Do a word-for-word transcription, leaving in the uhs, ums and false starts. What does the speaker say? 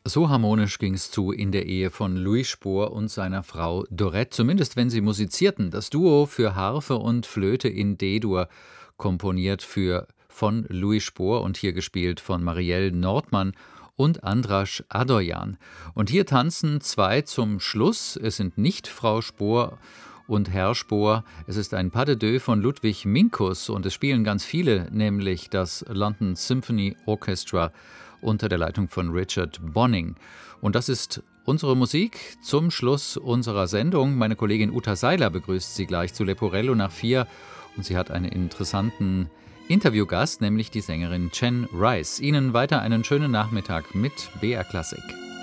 So harmonisch ging's zu in der Ehe von Louis Spohr und seiner Frau Dorette, zumindest wenn sie musizierten. Das Duo für Harfe und Flöte in D-Dur, komponiert für von Louis Spohr und hier gespielt von Marielle Nordmann und Andras Adoyan. Und hier tanzen zwei zum Schluss. Es sind nicht Frau Spohr und Herr Spohr. Es ist ein Pas de deux von Ludwig Minkus und es spielen ganz viele, nämlich das London Symphony Orchestra unter der Leitung von Richard Bonning. Und das ist unsere Musik zum Schluss unserer Sendung. Meine Kollegin Uta Seiler begrüßt Sie gleich zu Leporello nach vier und sie hat einen interessanten Interviewgast, nämlich die Sängerin Chen Rice. Ihnen weiter einen schönen Nachmittag mit B R Klassik.